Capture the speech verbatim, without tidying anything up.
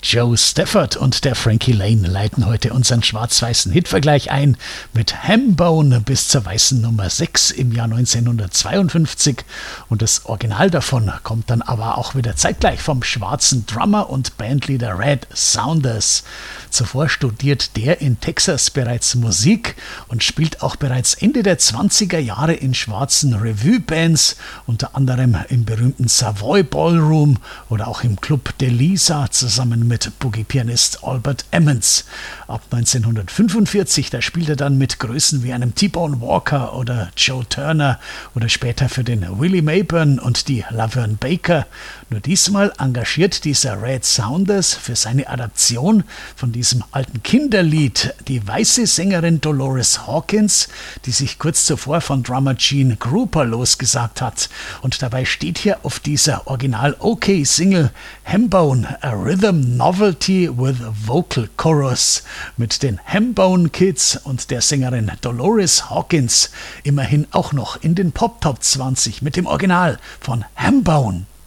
Joe Stafford und der Frankie Lane leiten heute unseren schwarz-weißen Hitvergleich ein mit Hambone bis zur weißen Nummer sechs im Jahr neunzehnhundertzweiundfünfzig, und das Original davon kommt dann aber auch wieder zeitgleich vom schwarzen Drummer und Bandleader Red Saunders. Zuvor studiert der in Texas bereits Musik und spielt auch bereits Ende der zwanziger Jahre in schwarzen Revue-Bands, unter anderem im berühmten Savoy Ballroom oder auch im Club de Lisa zusammen mit Boogie-Pianist Albert Emmons. Ab neunzehnhundertfünfundvierzig, da spielt er dann mit Größen wie einem T-Bone Walker oder Joe Turner oder später für den Willie Mayburn und die Laverne Baker. Nur diesmal engagiert dieser Red Saunders für seine Adaption von diesem alten Kinderlied die weiße Sängerin Dolores Hawkins, die sich kurz zuvor von Drummer Gene Krupa losgesagt hat. Und dabei steht hier auf dieser Original-OK-Single Hambone, a Rhythm Novelty with Vocal Chorus, mit den Hambone Kids und der Sängerin Dolores Hawkins immerhin auch noch in den Pop Top zwanzig mit dem Original von Hambone.